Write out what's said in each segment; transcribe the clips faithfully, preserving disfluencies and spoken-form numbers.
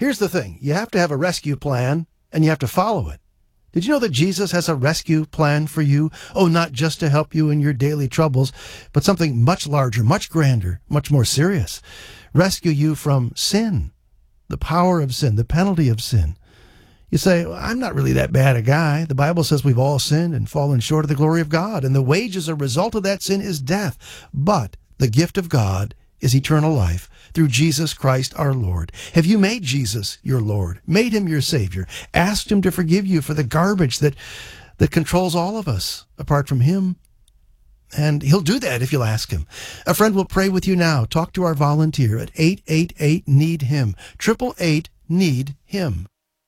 Here's the thing. You have to have a rescue plan, and you have to follow it. Did you know that Jesus has a rescue plan for you? Oh, not just to help you in your daily troubles, but something much larger, much grander, much more serious. Rescue you from sin, the power of sin, the penalty of sin. You say, well, I'm not really that bad a guy. The Bible says we've all sinned and fallen short of the glory of God, and the wages, a result of that sin, is death. But the gift of God is eternal life through Jesus Christ our Lord. Have you made Jesus your Lord, made him your Savior, asked him to forgive you for the garbage that, that controls all of us apart from him? And he'll do that if you'll ask him. A friend will pray with you now. Talk to our volunteer at eight eight eight, need him, eight eight eight, need him.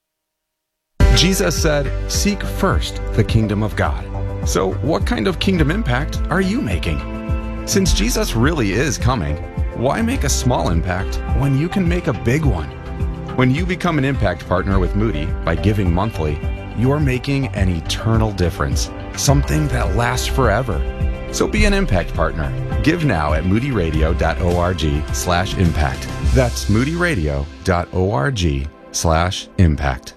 Jesus said, seek first the kingdom of God. So what kind of kingdom impact are you making? Since Jesus really is coming, why make a small impact when you can make a big one? When you become an impact partner with Moody by giving monthly, you're making an eternal difference, something that lasts forever. So be an impact partner. Give now at moodyradio.org slash impact. That's moodyradio.org slash impact.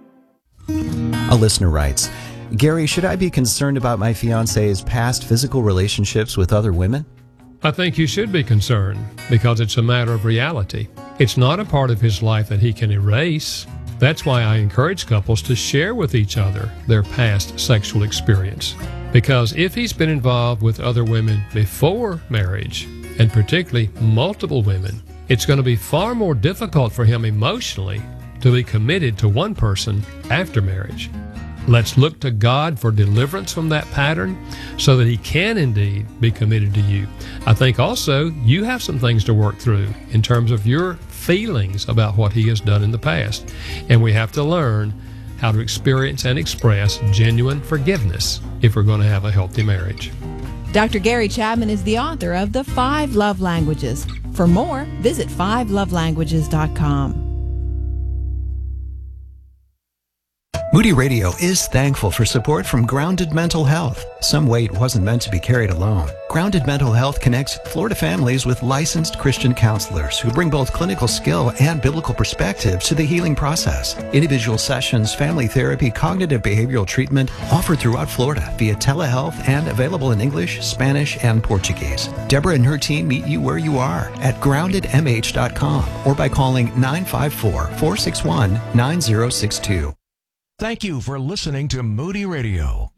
A listener writes, Gary, should I be concerned about my fiance's past physical relationships with other women? I think you should be concerned because it's a matter of reality. It's not a part of his life that he can erase. That's why I encourage couples to share with each other their past sexual experience. Because if he's been involved with other women before marriage, and particularly multiple women, it's going to be far more difficult for him emotionally to be committed to one person after marriage. Let's look to God for deliverance from that pattern so that he can indeed be committed to you. I think also you have some things to work through in terms of your feelings about what he has done in the past. And we have to learn how to experience and express genuine forgiveness if we're going to have a healthy marriage. Doctor Gary Chapman is the author of The Five Love Languages. For more, visit five love languages dot com. Moody Radio is thankful for support from Grounded Mental Health. Some weight wasn't meant to be carried alone. Grounded Mental Health connects Florida families with licensed Christian counselors who bring both clinical skill and biblical perspective to the healing process. Individual sessions, family therapy, cognitive behavioral treatment offered throughout Florida via telehealth and available in English, Spanish, and Portuguese. Deborah and her team meet you where you are at grounded m h dot com or by calling nine five four, four six one, nine zero six two. Thank you for listening to Moody Radio.